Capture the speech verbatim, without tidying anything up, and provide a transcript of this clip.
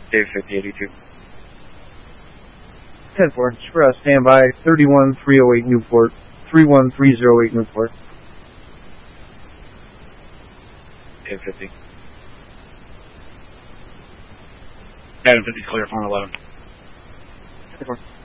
Dave fifty eighty-two. ten four, Express, standby, thirty-one three oh eight Newport, three one three oh eight Newport. Dave fifty. Adam fifty, clear, phone eleven. ten four.